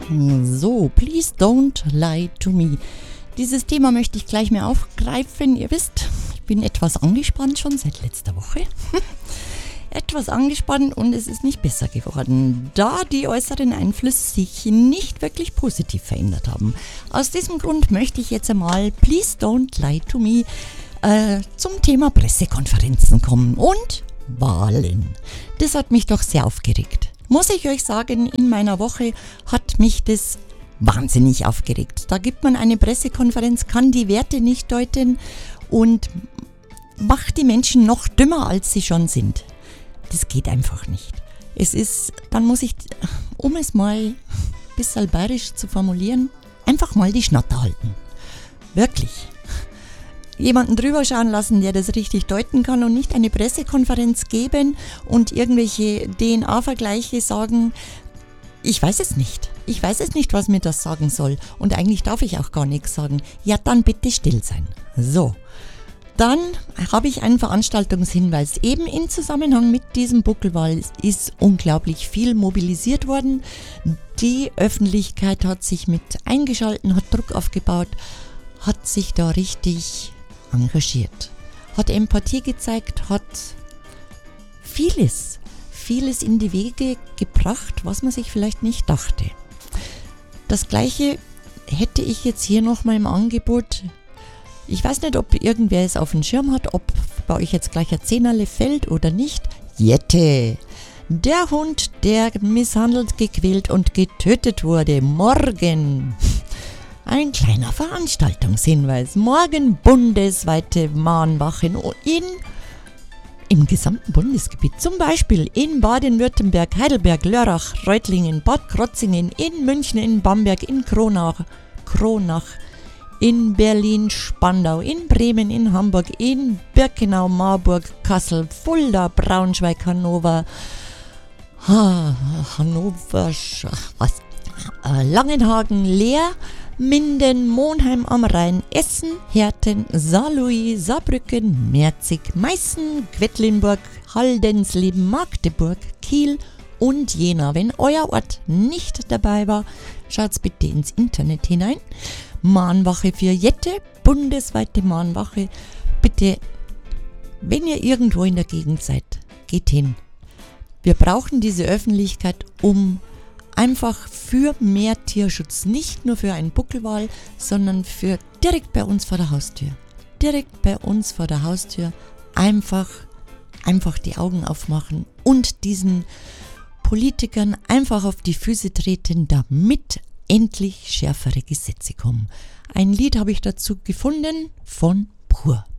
So, please don't lie to me. Dieses Thema möchte ich gleich mal aufgreifen. Ihr wisst, ich bin etwas angespannt schon seit letzter Woche. Etwas angespannt und es ist nicht besser geworden, da die äußeren Einflüsse sich nicht wirklich positiv verändert haben. Aus diesem Grund möchte ich jetzt einmal, please don't lie to me, zum Thema Pressekonferenzen kommen und Wahlen. Das hat mich doch sehr aufgeregt. Muss ich euch sagen, in meiner Woche hat mich das wahnsinnig aufgeregt. Da gibt man eine Pressekonferenz, kann die Werte nicht deuten und macht die Menschen noch dümmer, als sie schon sind. Das geht einfach nicht. Dann muss ich, um es mal ein bisschen bayerisch zu formulieren, einfach mal die Schnatter halten. Wirklich. Jemanden drüber schauen lassen, der das richtig deuten kann und nicht eine Pressekonferenz geben und irgendwelche DNA-Vergleiche sagen, ich weiß es nicht. Ich weiß es nicht, was mir das sagen soll. Und eigentlich darf ich auch gar nichts sagen. Ja, dann bitte still sein. So. Dann habe ich einen Veranstaltungshinweis. Eben in Zusammenhang mit diesem Buckelwal ist unglaublich viel mobilisiert worden. Die Öffentlichkeit hat sich mit eingeschaltet, hat Druck aufgebaut, hat sich da richtig engagiert, hat Empathie gezeigt, hat vieles in die Wege gebracht, was man sich vielleicht nicht dachte. Das Gleiche hätte ich jetzt hier nochmal im Angebot. Ich weiß nicht, ob irgendwer es auf dem Schirm hat, ob bei euch jetzt gleich ein Zehnerle fällt oder nicht. Jette, der Hund, der misshandelt, gequält und getötet wurde, morgen. Ein kleiner Veranstaltungshinweis. Morgen bundesweite Mahnwachen im gesamten Bundesgebiet. Zum Beispiel in Baden-Württemberg, Heidelberg, Lörrach, Reutlingen, Bad Krotzingen, in München, in Bamberg, in Kronach, in Berlin, Spandau, in Bremen, in Hamburg, in Birkenau, Marburg, Kassel, Fulda, Braunschweig, Hannover, Langenhagen, Leer, Minden, Monheim am Rhein, Essen, Herten, Saarlouis, Saarbrücken, Merzig, Meißen, Quedlinburg, Haldensleben, Magdeburg, Kiel und Jena. Wenn euer Ort nicht dabei war, schaut bitte ins Internet hinein. Mahnwache für Jette, bundesweite Mahnwache. Bitte, wenn ihr irgendwo in der Gegend seid, geht hin. Wir brauchen diese Öffentlichkeit, um einfach für mehr Tierschutz, nicht nur für einen Buckelwal, sondern für direkt bei uns vor der Haustür. Direkt bei uns vor der Haustür einfach die Augen aufmachen und diesen Politikern einfach auf die Füße treten, damit endlich schärfere Gesetze kommen. Ein Lied habe ich dazu gefunden von Pur.